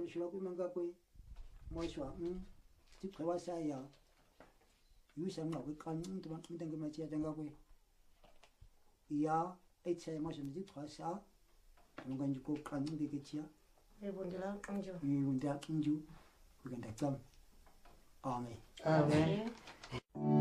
shura ku manga ku mo shwa ti kwa sa ya yu sang ma ku kan tu ban teng ma chia dang ku ya ai chai ma shin ti kwa sa 뭔가 이제 꼭 가는 되겠지야. 네, 본들아 강조. 이분들 강조 그건 다 아멘. 아멘.